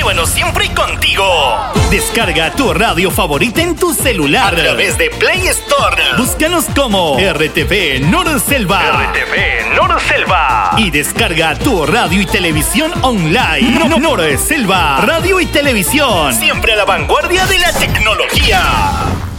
llévanos siempre contigo. Descarga tu radio favorita en tu celular a través de Play Store. Búscanos como RTV Norselva. RTV Norselva. Y descarga tu radio y televisión online. Norselva, radio y televisión. Siempre a la vanguardia de la tecnología.